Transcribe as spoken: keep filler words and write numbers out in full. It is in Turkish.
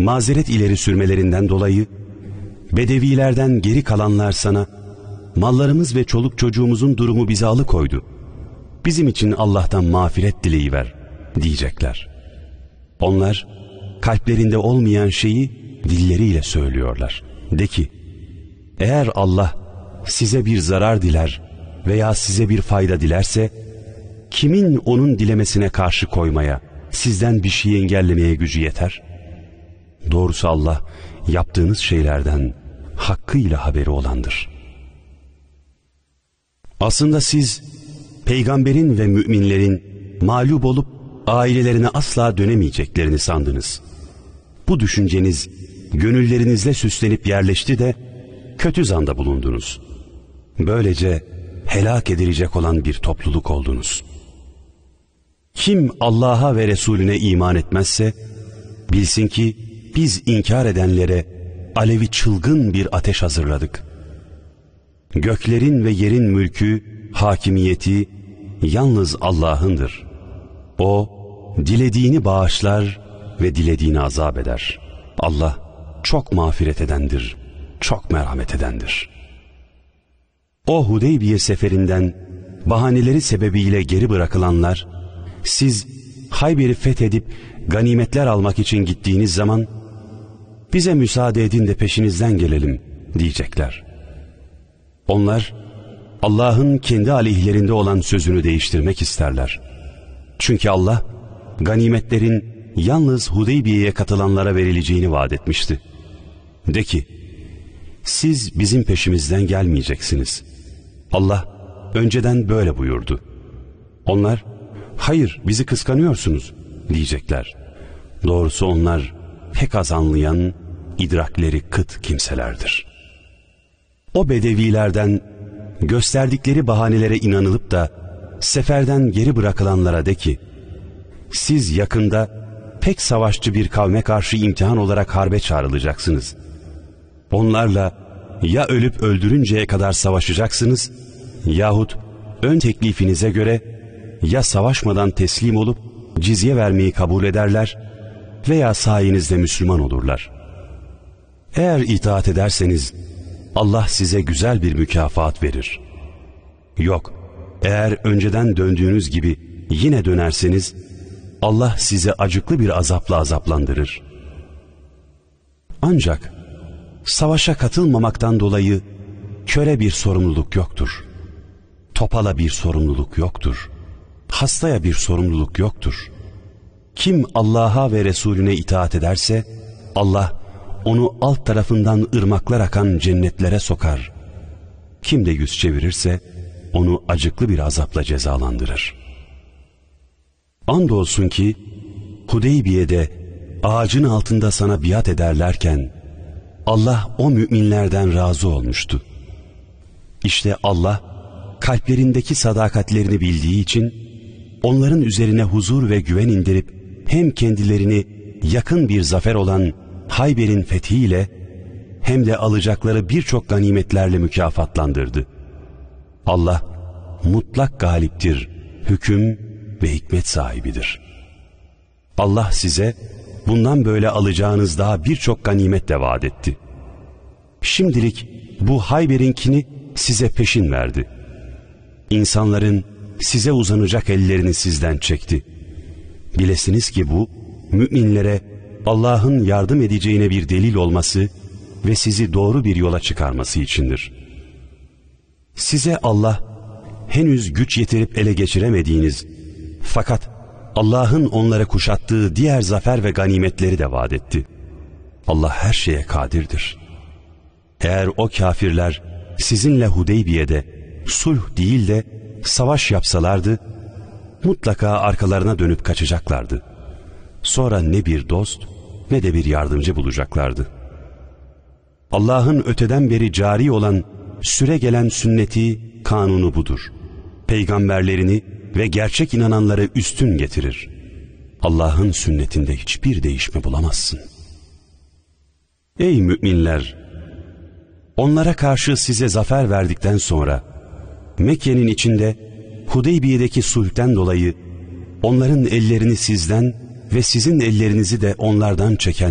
mazeret ileri sürmelerinden dolayı Bedevilerden geri kalanlar sana, mallarımız ve çoluk çocuğumuzun durumu bizi alıkoydu, bizim için Allah'tan mağfiret dileyiver diyecekler. Onlar kalplerinde olmayan şeyi dilleriyle söylüyorlar. De ki, eğer Allah size bir zarar diler veya size bir fayda dilerse, kimin onun dilemesine karşı koymaya, sizden bir şeyi engellemeye gücü yeter? Doğrusu Allah yaptığınız şeylerden hakkıyla haberi olandır. Aslında siz peygamberin ve müminlerin mağlup olup ailelerine asla dönemeyeceklerini sandınız. Bu düşünceniz gönüllerinizle süslenip yerleşti de kötü zanda bulundunuz. Böylece helak edilecek olan bir topluluk oldunuz. Kim Allah'a ve Resulüne iman etmezse bilsin ki biz inkar edenlere alevi çılgın bir ateş hazırladık. Göklerin ve yerin mülkü, hakimiyeti yalnız Allah'ındır. O dilediğini bağışlar ve dilediğini azap eder. Allah çok mağfiret edendir, çok merhamet edendir. O Hudeybiye seferinden bahaneleri sebebiyle geri bırakılanlar, siz Hayber'i fethedip ganimetler almak için gittiğiniz zaman, bize müsaade edin de peşinizden gelelim diyecekler. Onlar Allah'ın kendi aleyhlerinde olan sözünü değiştirmek isterler. Çünkü Allah ganimetlerin yalnız Hudeybiye'ye katılanlara verileceğini vaat etmişti. De ki, siz bizim peşimizden gelmeyeceksiniz. Allah önceden böyle buyurdu. Onlar, hayır bizi kıskanıyorsunuz diyecekler. Doğrusu onlar pek az anlayan, idrakleri kıt kimselerdir. O bedevilerden gösterdikleri bahanelere inanılıp da seferden geri bırakılanlara de ki, siz yakında pek savaşçı bir kavme karşı imtihan olarak harbe çağrılacaksınız. Onlarla ya ölüp öldürünceye kadar savaşacaksınız yahut ön teklifinize göre ya savaşmadan teslim olup cizye vermeyi kabul ederler veya sayenizde Müslüman olurlar. Eğer itaat ederseniz Allah size güzel bir mükafat verir. Yok, eğer önceden döndüğünüz gibi yine dönerseniz Allah size acıklı bir azapla azaplandırır. Ancak savaşa katılmamaktan dolayı köre bir sorumluluk yoktur. Topala bir sorumluluk yoktur. Hastaya bir sorumluluk yoktur. Kim Allah'a ve Resulüne itaat ederse Allah onu alt tarafından ırmaklar akan cennetlere sokar. Kim de yüz çevirirse onu acıklı bir azapla cezalandırır. Andolsun ki Hudeybiye'de ağacın altında sana biat ederlerken Allah o müminlerden razı olmuştu. İşte Allah kalplerindeki sadakatlerini bildiği için onların üzerine huzur ve güven indirip hem kendilerini yakın bir zafer olan Hayber'in fethiyle hem de alacakları birçok ganimetlerle mükafatlandırdı. Allah mutlak galiptir, hüküm ve hikmet sahibidir. Allah size bundan böyle alacağınız daha birçok ganimet de vaat etti. Şimdilik bu Hayber'inkini size peşin verdi. İnsanların size uzanacak ellerini sizden çekti. Bilesiniz ki bu müminlere Allah'ın yardım edeceğine bir delil olması ve sizi doğru bir yola çıkarması içindir. Size Allah henüz güç yetirip ele geçiremediğiniz fakat Allah'ın onlara kuşattığı diğer zafer ve ganimetleri de vaat etti. Allah her şeye kadirdir. Eğer o kafirler sizinle Hudeybiye'de sulh değil de savaş yapsalardı, mutlaka arkalarına dönüp kaçacaklardı. Sonra ne bir dost ne de bir yardımcı bulacaklardı. Allah'ın öteden beri cari olan süre gelen sünneti, kanunu budur. Peygamberlerini ve gerçek inananları üstün getirir. Allah'ın sünnetinde hiçbir değişme bulamazsın. Ey müminler! Onlara karşı size zafer verdikten sonra Mekke'nin içinde Hudeybiye'deki sulhten dolayı onların ellerini sizden ve sizin ellerinizi de onlardan çeken